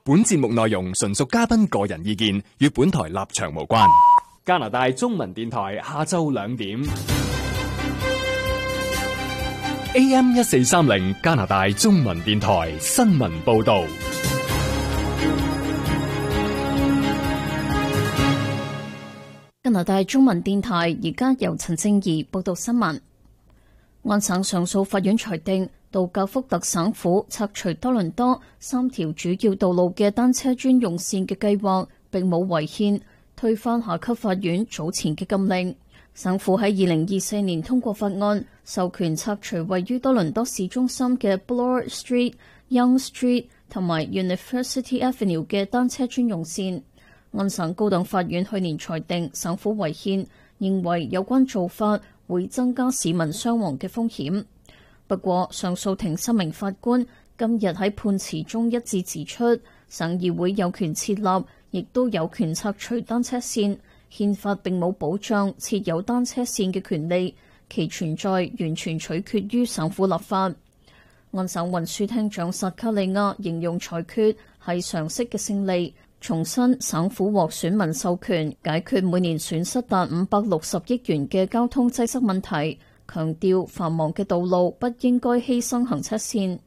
本節目內容純屬嘉賓個人意見，與本台立場無關。加拿大中文電台下晝2點，AM 1430加拿大中文電台新聞報道。 加拿大中文電台而家由陳正儀報道新聞。安省上訴法院裁定，杜格福特省府拆除多倫多3條主要道路嘅單車專用線嘅計劃並冇違憲，推翻下級法院早前嘅禁令。省府喺2024年通過法案，授權拆除位於多倫多市中心嘅 Bloor Street、Young Street 同埋 University Avenue 嘅單車專用線。安省高等法院去年裁定省府違憲，認為有關做法會增加市民傷亡嘅風險。不過，上訴庭3名法官今日喺判詞中一致指出，省議會有權設立，亦都有權拆除單車線。憲法並冇保障設有單車線嘅權利，其存在完全取決於省府立法。安省運輸廳長薩卡利亞形容裁決係常識嘅勝利，重申省府獲選民授權解決每年損失達560億元嘅交通擠塞問題，強調繁忙嘅道路不應該犧牲行車線。